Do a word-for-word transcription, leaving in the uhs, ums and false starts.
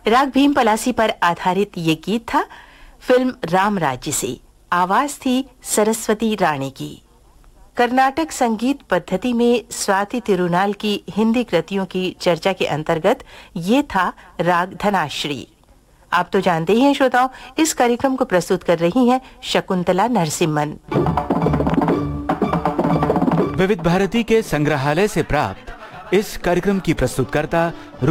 राग भीम पलासी पर आधारित ये गीत था फिल्म राम राज्य से। आवाज थी सरस्वती राणी की। कर्नाटक संगीत पद्धति में स्वाति तिरुनाल की हिंदी कृतियों की चर्चा के अंतर्गत ये था राग धनाश्री। आप तो जानते ही हैं श्रोताओं, इस कार्यक्रम को प्रस्तुत कर रही हैं शकुंतला नरसिम्हन। विविध भारती के संग्रहालय से प्राप्त इस कार्यक्रम की प्रस्तुतकर्ता